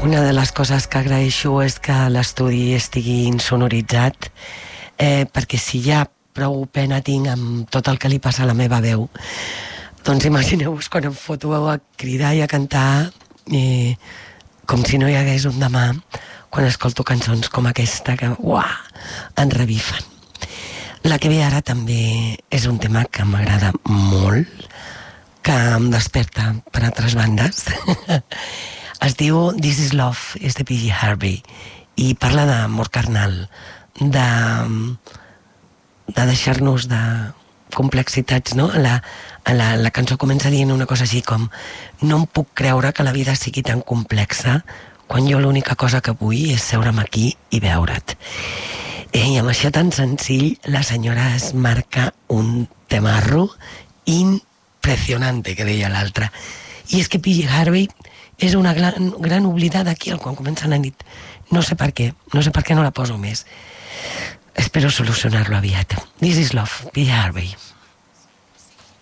Una de les coses que agraeixo és que l'estudi estigui insonoritzat, perquè si ja prou pena tinc amb tot el que li passa a la meva veu, doncs imagineu-vos quan em foto a cridar i a cantar com si no hi hagués un demà, quan escolto cançons com aquesta que em revifen. La que ve ara també és un tema que m'agrada molt, que em desperta per altres bandes. Es diu This Is Love, és de PJ Harvey, i parla d'amor carnal, de deixar-nos de complexitats, no? La cançó comença dient una cosa així com: no em puc creure que la vida sigui tan complexa quan jo l'única cosa que vull és seure'm aquí i veure't. I amb això tan senzill la senyora es marca un temarro impressionante, que deia l'altra. I és que PJ Harvey és una gran oblidada aquí quan comença la nit. No sé per què no la poso més. Espero solucionar-lo aviat. This is Love, PJ Harvey.